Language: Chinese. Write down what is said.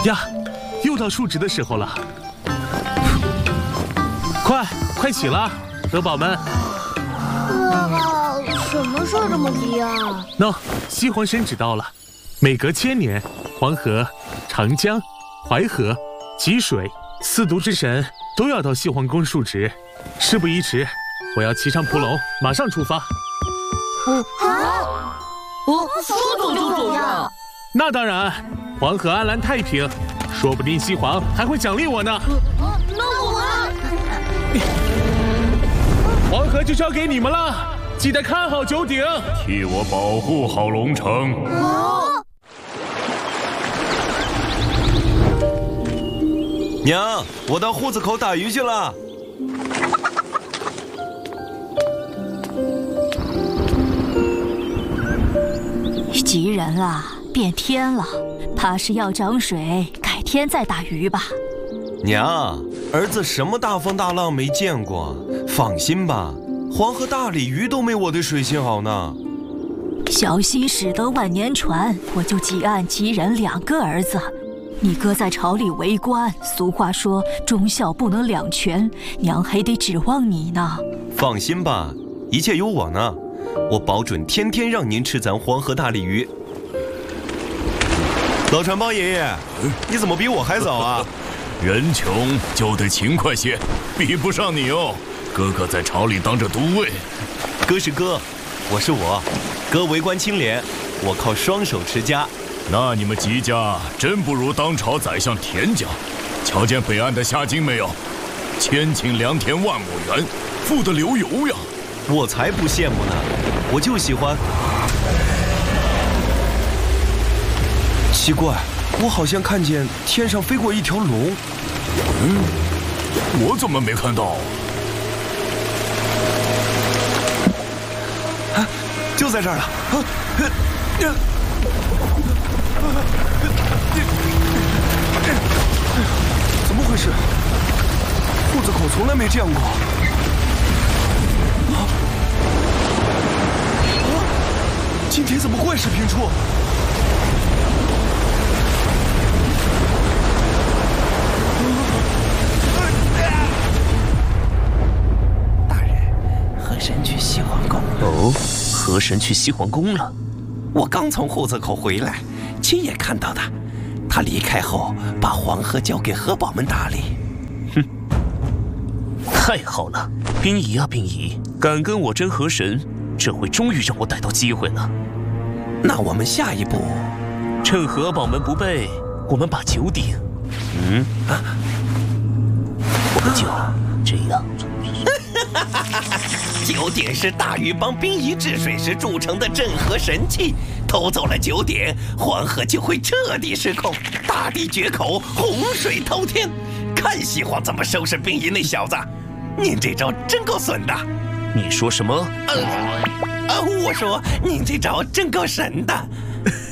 呀，又到述职的时候了，快起了，德宝们！ 什么事这么急啊？ 西皇神旨到了，每隔1000年，黄河、长江、淮河、济水4都之神都要到西皇宫述职。事不宜迟，我要骑上蒲龙，马上出发。 说走就走呀？ 那当然，黄河安澜太平，说不定西皇还会奖励我呢。 那我黄河就交给你们了，记得看好九鼎， 替我保护好龙城。 娘，我到户子口打鱼去了。 急人了，变天了，怕是要涨水，改天再打鱼吧。 娘，儿子什么大风大浪没见过，放心吧，黄河大鲤鱼都没我的水性好呢。 小溪驶得万年船，我就几岸几人2个儿子。你哥在朝里为官，俗话说忠孝不能两全，娘还得指望你呢。 放心吧，一切有我呢，我保准天天让您吃咱黄河大鲤鱼。老船帮爷爷，你怎么比我还早啊？ 人穷就得勤快些，比不上你哦。哥哥在朝里当着都尉。 哥是哥，我是我。哥为官清廉，我靠双手持家。 那你们吉家真不如当朝宰相田家。瞧见北岸的虾金没有？1000顷良田万亩园，富得流油呀！ 我才不羡慕呢，我就喜欢。奇怪，我好像看见天上飞过一条龙。 我怎么没看到？ 就在这儿了。怎么回事？户子口从来没这样过。今天怎么怪事频出？ 大人，河神去西皇宫了。 哦，河神去西皇宫了。 我刚从户子口回来，亲眼看到的。他离开后，把黄河交给河宝们打理。 哼，太好了，冰姨啊冰姨，敢跟我争河神，这回终于让我逮到机会了。 那我们下一步， 趁河宝们不备，我们把九鼎，我们就这样。 九鼎是大禹帮冰夷治水时铸成的镇河神器，偷走了9鼎，黄河就会彻底失控，大地决口，洪水滔天。看西皇怎么收拾冰夷那小子！您这招真够损的。 你说什么？ 我说您这招真够神的。